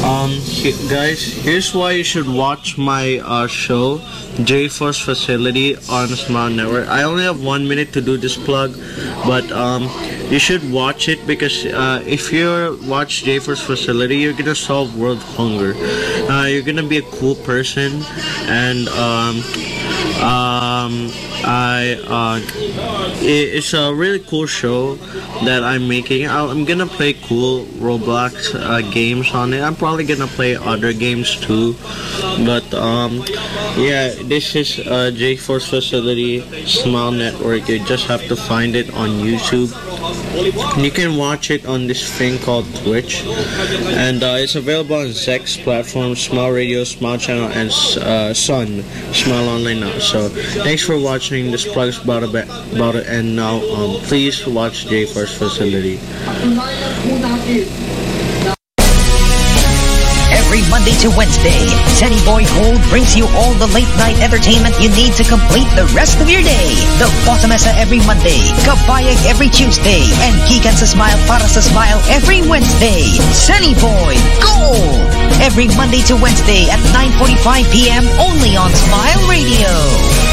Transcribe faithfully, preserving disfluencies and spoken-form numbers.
Um, he- guys, here's why you should watch my uh, show, J-Force Facility on Smile Network. I only have one minute to do this plug, but um, you should watch it because uh, if you watch J-Force Facility, you're gonna solve world hunger. Uh, you're gonna be a cool person, and um, um, I uh, it, it's a really cool show that I'm making. I, I'm gonna play cool Roblox uh, games on it. I'm probably gonna play other games too, but um, yeah, this is uh, J-Force Facility Smile Network. You just have to find it on YouTube. You can watch it on this thing called Twitch, and uh, it's available on Zex platform, Smile Radio, Smile Channel, and uh, Sun, Smile Online now. So thanks for watching. This plug's about a bit, about to end now. Um, please watch J-Force Facility. Every Monday to Wednesday, Teddy Boy Gold brings you all the late night entertainment you need to complete the rest of your day. The Bottomesa every Monday, Kabayag every Tuesday, and Gikan sa Smile para sa Smile every Wednesday. Teddy Boy Gold! Every Monday to Wednesday at nine forty-five p m only on Smile Radio.